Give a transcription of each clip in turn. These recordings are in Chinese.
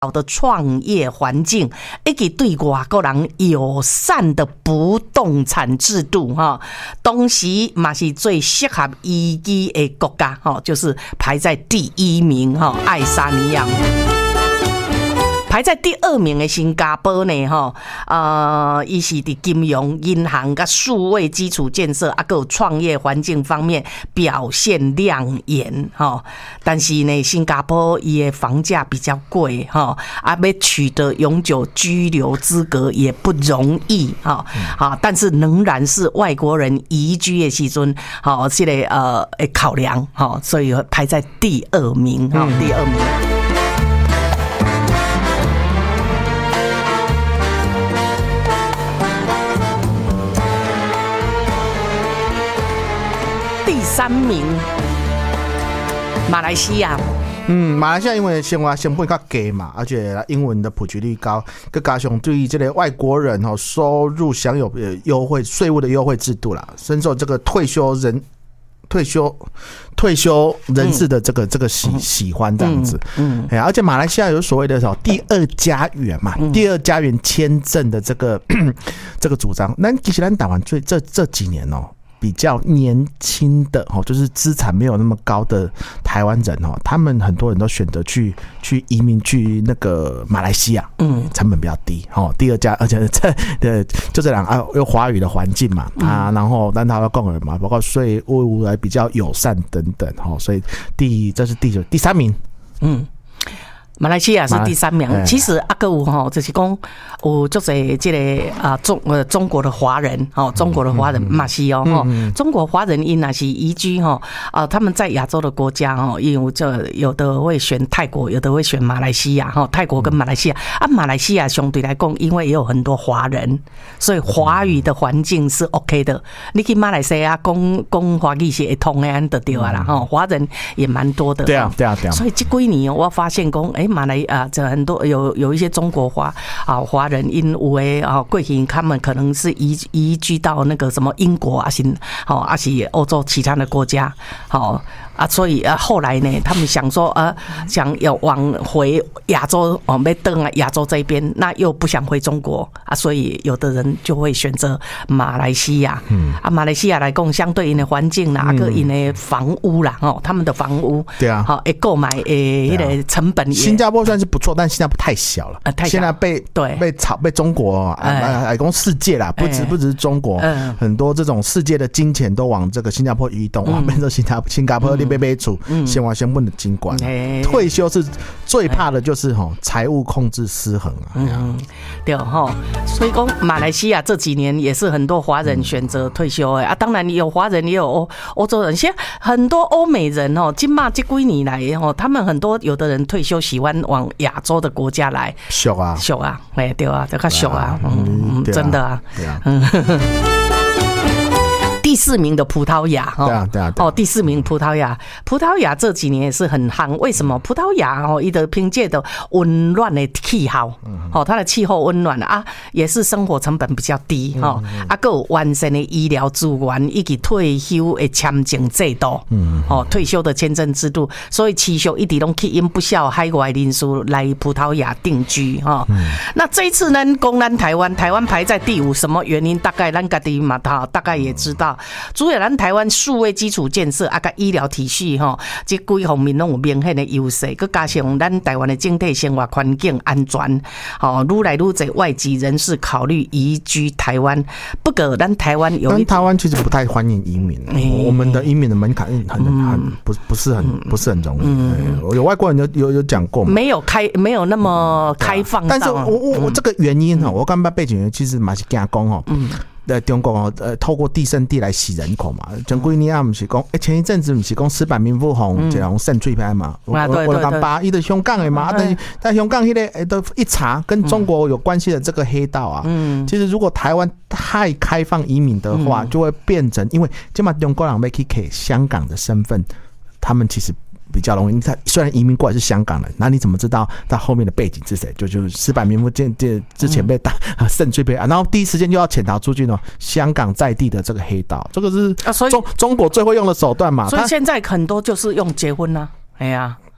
好的创业环境，以及对外国人友善的不动产制度哈，同时嘛是最适合移居的国家哈，就是排在第1名哈，爱沙尼亚。排在第2名的新加坡呢，伊是伫金融、银行甲数位基础建设啊，还有创业环境方面表现亮眼哈。但是呢，新加坡伊的房价比较贵哈，啊，要取得永久居留资格也不容易哈。好，但是仍然是外国人移居的时阵，好，这个考量哈，所以排在第2名哈，第2名。第3名，马来西亚。 马来西亚因为生活成本较低嘛，而且英文的普及率高，再加上对于这个外国人收入享有优惠税务的优惠制度啦，深受这个退休人士的这个喜欢这样子。而且马来西亚有所谓的第2家园嘛，第2家园签证的这个主张。那其实咱台湾这几年比较年轻的就是资产没有那么高的台湾人他们很多人都选择去移民去那个马来西亚，成本比较低第2家，而且就这两有华语的环境嘛然后但他的共人嘛，包括税务来比较友善等等所以这是第3名。 马来西亚是第3名，其实还有就是讲有足侪这个中国的华人中国的华人嘛是中国华人因若是移居他们在亚洲的国家因为有的会选泰国，有的会选马来西亚泰国跟马来西亚马来西亚相对来讲，因为也有很多华人，所以华语的环境是 OK 的。你去马来西亚讲华语是会通的就对了啦华人也蛮多的。 对啊。 所以这几年我发现讲马来这很多有一些中国华人，因为过去他们可能是移居到那个什么英国是欧洲其他的国家所以后来呢，他们想说想要往回亚洲要登亚洲这边，那又不想回中国所以有的人就会选择马来西亚。马来西亚来讲，相对应的环境啦，跟因的房屋啦他们的房屋对啊， 购买那个成本也。 新加坡算是不错，但新加坡太小了，现在被中国讲世界啦，不只是中国，很多这种世界的金钱都往这个新加坡移动，变成新加坡被被处先完先问的金管。退休是最怕的就是财务控制失衡对所以讲马来西亚这几年也是很多华人选择退休当然有华人也有欧洲人，现在很多欧美人现在这几年来他们很多有的人退休喜欢往亚洲的国家来俗啊对啊，这较俗真的第4名的葡萄牙第4名葡萄牙这几年也是很夯。为什么？葡萄牙它的凭借的温暖的气候它的气候温暖也是生活成本比较低还有完善的医疗资源以及退休的签证制度退休的签证制度，所以持续一直都吸引不少海外人士来葡萄牙定居那这一次呢，讲咱台湾排在第5，什么原因？大概咱自己嘛大概也知道。主要咱台湾数位基础建设甲医疗体系这几方面都有明显的优势，再加上咱台湾的整体生活环境安全愈来愈多外籍人士考虑移居台湾。不过咱台湾台湾其实不太欢迎移民我们的移民的门槛不是很容易有外国人有讲过没有那么开放但是我这个原因我刚刚背景其实嘛是惊讲在中国透过地圣地来洗人口嘛，前几年不是讲前一阵子不是讲石板民妇这种渗水派嘛，我讲把伊的香港的嘛，但香港那个都一查跟中国有关系的这个黑道其实如果台湾太开放移民的话，就会变成因为现在中国人要去给香港的身份，他们其实比较容易。虽然移民过来是香港人，那你怎么知道他后面的背景是谁？就是石板民妇之前被打渗水被然后第一时间就要潜逃出去香港在地的这个黑道，这个是中国最会用的手段嘛。 所以现在很多就是用结婚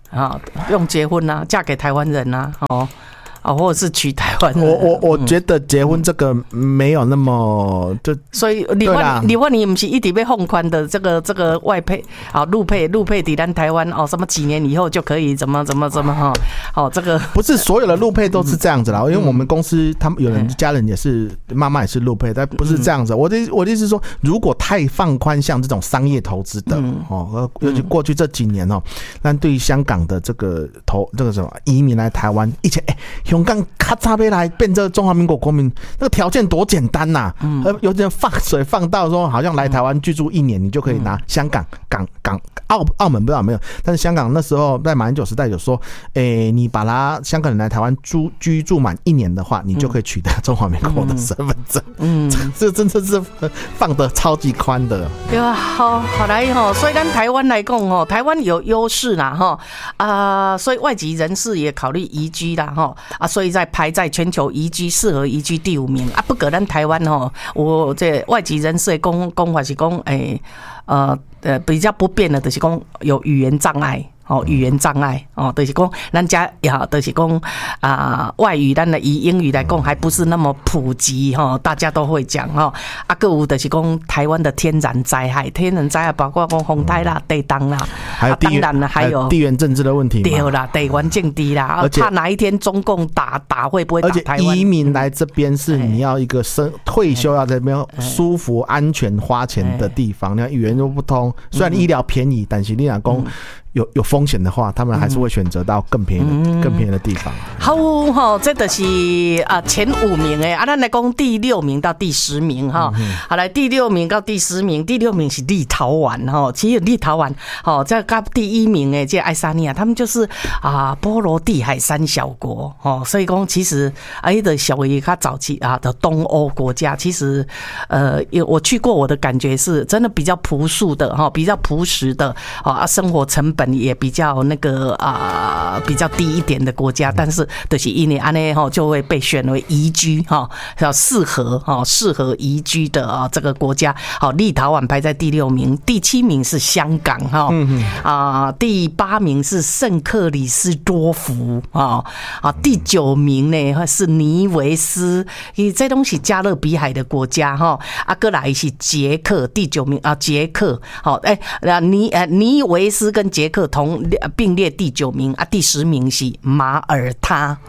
啊，用结婚啊，嫁给台湾人啊，或者是娶台湾人。 我觉得结婚这个没有那么就， 所以你不是一直被放宽的这个外配啊，陆配抵咱台湾什么几年以后就可以怎么哈，这个不是所有的陆配都是这样子啦，因为我们公司他们有人家人也是妈妈也是陆配，但不是这样子。我的意思是说，如果太放宽像这种商业投资的尤其过去这几年那对于香港的这个什么移民来台湾，以前香港咔嚓杯来变成中华民国国民，那个条件多简单呐！有点放水放到说，好像来台湾居住1年，你就可以拿香港澳门不知道有没有，但是香港那时候在马英九时代有说，你把香港人来台湾居住满1年的话，你就可以取得中华民国的身份证。这真的是放得超级宽的。 对啊，好来所以咱台湾来讲台湾有优势啦所以外籍人士也考虑移居啦所以排在全球适合移居第5名不过咱台湾我这外籍人士的讲法是讲比较不便的就是讲有语言障碍语言障碍就是讲咱家就是讲外语咱的以英语来讲还不是那么普及大家都会讲还有就是讲台湾的天然灾害包括讲风台啦、地震啦， 还有当然了还有地缘政治的问题嘛， 对啦，地缘政治啦，怕哪一天中共打会不会打台湾？ 而且移民来这边是你要一个退休要在这边舒服、安全、花钱的地方，你看语言又不通，虽然医疗便宜，但是你讲有风险的话，他们还是会选择到更便宜的地方。 好，这就是前5名诶，咱来讲第6名到第10名好来第6名到第10名，第6名是立陶宛其实立陶宛这跟第1名诶，这爱沙尼亚，他们就是波罗的海3小国所以讲其实的小于较早期的东欧国家，其实我去过，我的感觉是真的比较朴素的比较朴实的生活成本也比较那个比较低一点的国家，但是就是因为这样就会被选为宜居适合宜居的这个国家。立陶宛排在第6名，第7名是香港第8名是圣克里斯多福第9名呢是尼维斯，这东西加勒比海的国家再来是捷克，第9名捷克尼维斯跟捷克并列第9名第10名是马耳他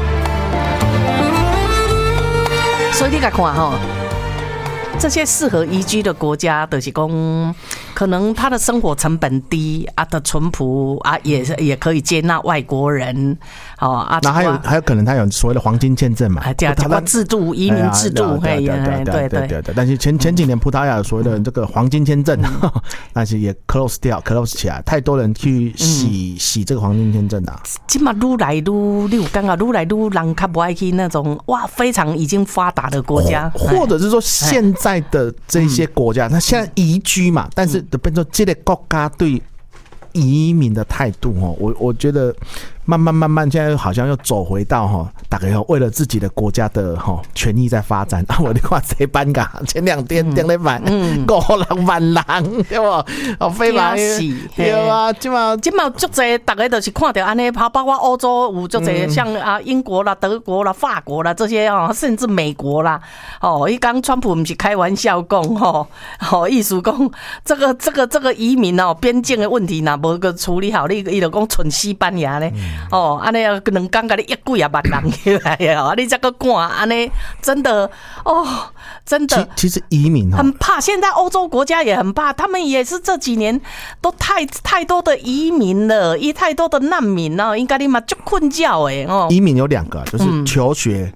所以你看这些适合宜居的国家，就是说可能他的生活成本低的淳朴也可以接纳外国人那还有可能他有所谓的黄金签证嘛， 他制度移民制度对，但是前几年葡萄牙有所谓的这个黄金签证但是也 close 起来，太多人去洗这个黄金签证现在越来越你有感觉越来越人较不爱去那种非常已经发达的国家或者是说现在的这些国家，那现在移居嘛，但是变成这个国家对移民的态度我觉得慢慢现在好像又走回到大概为了自己的国家的权益在发展我你看这班前2天订了版5-6万人对不飞来对啊现在足多大家都是看到这样包括欧洲有足多像英国啦、德国啦、法国啦这些甚至美国啦他刚川普不是开玩笑讲意思讲这个移民边境的问题若无个处理好，你就讲剩西班牙呢这样2天给你1几万人起来你这个看这样真的真的其实移民很怕，现在欧洲国家也很怕，他们也是这几年都太多的移民了，太多的难民应该你嘛就困觉移民有2个，就是求学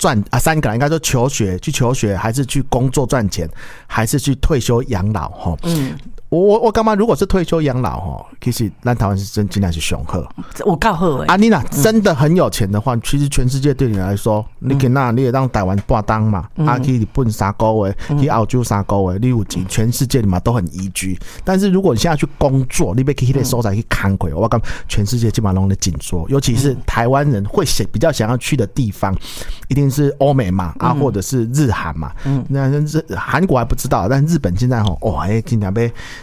3个应该说求学还是去工作赚钱，还是去退休养老我干嘛？如果是退休养老其实咱台湾是真的是雄厚， 我够好你若真的很有钱的话，其实全世界对你来说，你去那你也让台湾半当嘛，去日本3个月，去澳洲3个月，你有钱，全世界你嘛都很宜居。但是如果你现在去工作，你要去那个所在去看过，我感觉全世界基本上都在紧缩，尤其是台湾人会比较想要去的地方，一定是欧美嘛或者是日韩嘛。那韩国还不知道，但日本现在经常被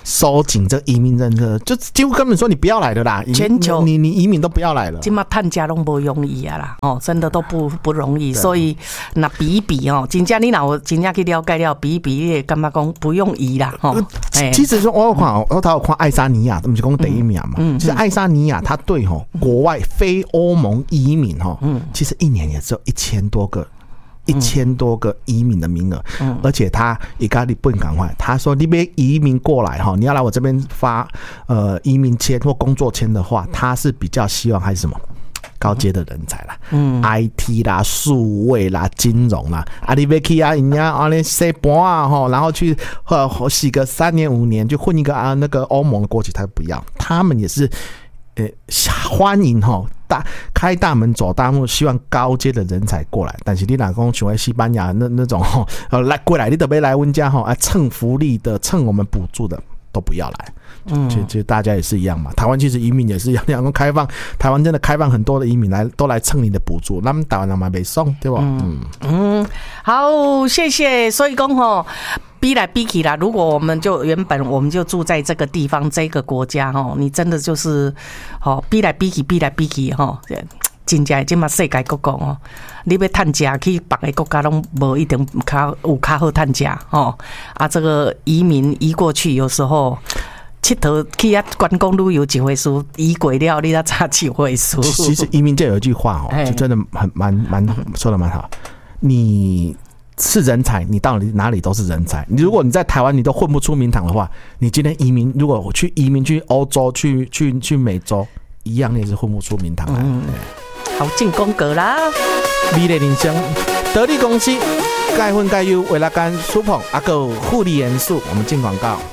收紧这个移民政策，就几乎根本说你不要来的啦， 全球你移民都不要来了。 今嘛探家都不容易啊啦，真的都不容易，所以那比一比真正你若真正去了解了比一比，你也感觉讲不用移啦其实说我有看爱沙尼亚，不是讲第一名嘛？其实爱沙尼亚它对国外非欧盟移民其实一年也只有1000多个移民的名额，而且他也跟你不能赶快，他说你别移民过来你要来我这边发移民签或工作签的话，他是比较希望还是什么高阶的人才啦，IT 啦、数位啦、金融啦，你别去人家那洗盘然后去洗个3年5年就混一个那个欧盟的国籍，他不要，他们也是欢迎开大门走大路，希望高阶的人才过来。但是你若讲像西班牙那种来过来，你都别来温家蹭福利的、蹭我们补助的都不要来。其实大家也是一样嘛，台湾其实移民也是一样，开放台湾真的开放很多的移民都来蹭你的补助，那么台湾人嘛没送，对吧？ 好，谢谢。所以讲比来比去啦，如果我们就原本我们就住在这个地方这个国家你真的就是比来比去真正即嘛世界各国你要趁食去别个国家拢无一定有较好趁食这个移民移过去有时候佚佗去观光旅游一回事，移过了你才差一回事。 其实移民界有一句话就真的蛮说的蛮好，你是人才，你到哪里都是人才。如果你在台湾你都混不出名堂的话，你今天移民，如果我去移民去欧洲、去美洲，一样也是混不出名堂来。 好进宫格啦！ 美丽人生，得力公司钙混钙优维拉甘舒捧还有护理元素，我们进广告。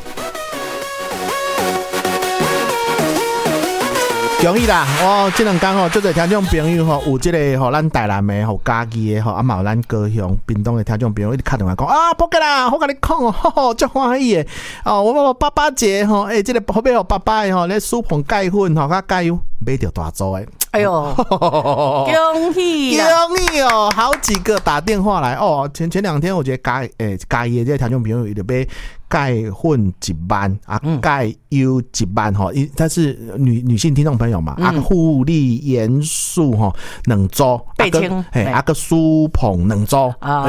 容易啦，这两天这个听众朋友有这个咱台南的嘉义的嘛有咱高雄、屏东的听众朋友一直打电话讲不给啦，我跟你讲真欢喜的我爸爸节这个后面有爸爸的咧舒捧钙混甲钙油买到大组的。 哎呦，恭喜好几个打电话来前2天我觉得嘉义的这个听众朋友有买钙混1万钙油1万她是女性听众朋友嘛护理元素2组 8千个舒捧2组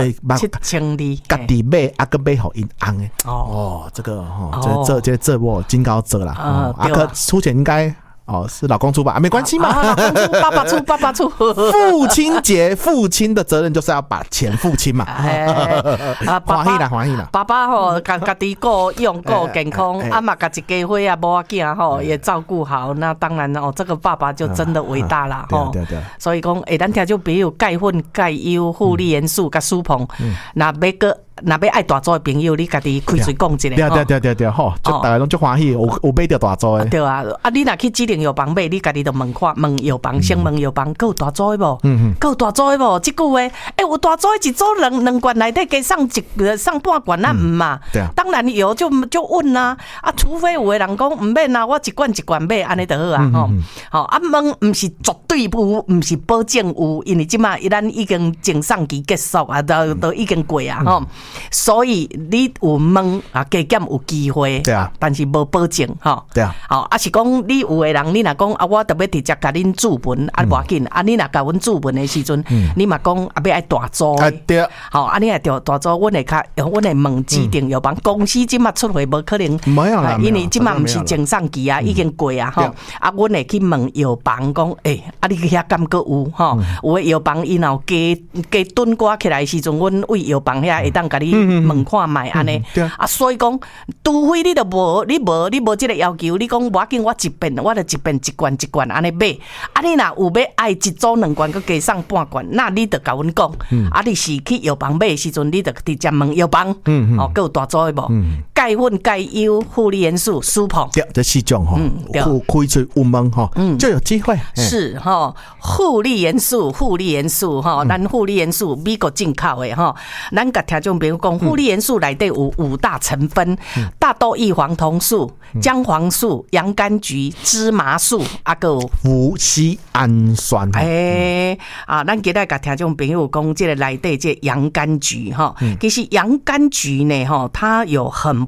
7,200 家己买个买给因翁的这个这我金高折啦个出钱应该是老公出吧？没关系嘛， 爸爸出。 父亲节，父亲的责任就是要把钱付清嘛。欢喜啦！ 爸爸家己顾用顾健康，嘛家一家伙无要紧也照顾好。那当然这个爸爸就真的伟大啦对。 所以讲，咱听就比如钙混、钙优、护理元素、甲舒捧，那要爱大组的朋友，你家己开嘴讲一下。 对，就大家拢足欢喜，有买到大组的。 对啊，你若去指定药房买，你家己就问药房，先问药房，有大组的无？有大组的无？这句话，有大组的一组两罐内底加上半罐那唔嘛？ 对啊。 当然有就问啦，除非有的人讲唔免啦，我一罐买，安尼就好啊。问唔是绝对有，唔是保证有，因为即马咱已经整上期结束都已经过所以你有问加减有机会， 对啊， 但是无保证对啊。 是讲你有的人，你若讲我特别直接甲恁注文无要紧你若甲阮注文的时阵，你嘛讲要爱大组对你也大组，阮会问指定药房公司即马出货无可能， 没有啦， 因为即马毋是整上期已经过阮会去问药房讲你遐敢阁有有的药房伊若加炖瓜起来时阵，阮为药房遐会当甲你问看卖安尼所以讲除非你都无这个要求，你讲无要紧，我就一罐安尼买你若有要爱一组2罐佮加上半罐，那你就甲阮讲你是去药房买的时阵，你就直接问药房佮有大组的无钙混、钙优、护理元素、舒捧， 对，这4种开出有问就有机会是护理元素咱护理元素美国进口的咱甲听众朋友讲，护理元素内底有5大成分：大豆异黄酮素、姜黄素、洋甘菊、芝麻素，个脯酰氨酸。 咱今日甲听众朋友讲，这个内底这洋甘菊其实洋甘菊呢它有很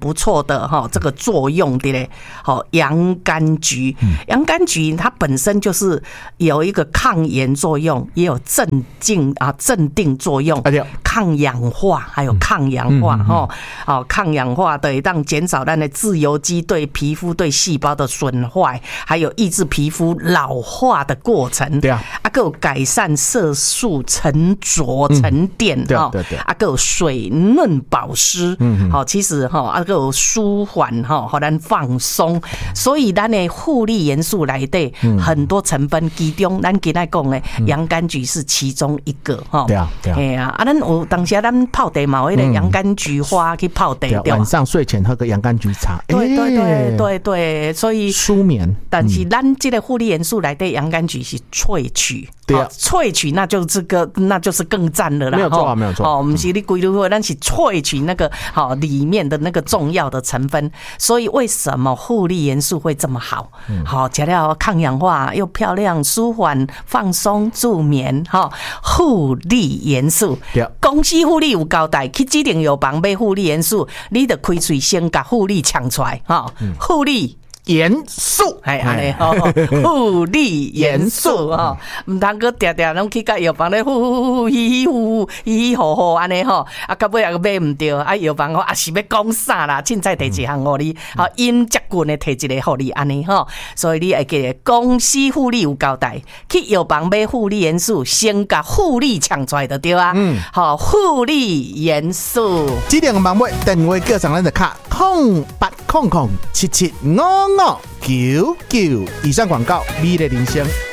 不错的这个作用的嘞。洋甘菊，洋甘菊它本身就是有一个抗炎作用，也有镇定作用，抗氧化，还有抗氧化抗氧化的让减少咱的自由基对皮肤对细胞的损坏，还有抑制皮肤老化的过程。对啊，还有改善色素沉着沉淀还有水润保湿。其实还有舒缓让咱放松。所以咱的护理元素内底很多成分，其中咱今天讲的洋甘菊是其中一个。对啊，对啊。咱有当时咱泡茶嘛，那个洋甘菊花去泡茶， 晚上睡前喝个洋甘菊茶。 对，所以舒眠。 但是咱这个护理元素内底洋甘菊是萃取。对啊，萃取那就是更赞了啦。 没有错，没有错。 不是你规律会，但是萃取那个里面的那个重要的成分。所以为什么护理元素会这么好？吃了抗氧化又漂亮，舒缓放松助眠。护理元素，公司护理有交代，去指定药房买护理元素，你得开嘴先把护理抢出来。护理元素，护理元素唔通个定定拢去甲药房咧呼安尼到尾也买唔到，药房也是要讲啥啦？凊彩摕一项互你，阴接棍的摕一个互你安尼所以你会记得公司护理有交代，去药房买护理元素，先甲护理抢出来就对啊。护理元素， 指定网买电话叫上咱的卡0800775599。以上广告，美丽人生。